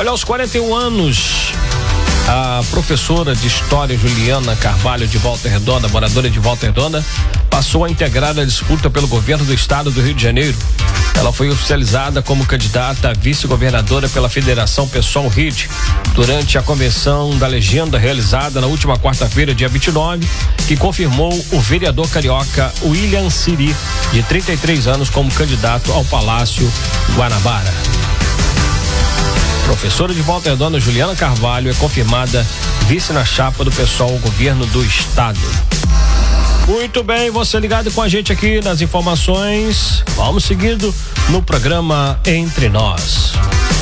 Olha, aos 41 anos, a professora de História Juliana Carvalho de Volta Redonda, moradora de Volta Redonda, passou a integrar a disputa pelo governo do estado do Rio de Janeiro. Ela foi oficializada como candidata a vice-governadora pela Federação PSOL RID durante a convenção da legenda realizada na última quarta-feira, dia 29, que confirmou o vereador carioca William Siri, de 33 anos, como candidato ao Palácio Guanabara. Professora de Volta Redonda Juliana Carvalho é confirmada vice na chapa do PSOL governo do estado. Muito bem, você ligado com a gente aqui nas informações. Vamos seguindo no programa Entre Nós.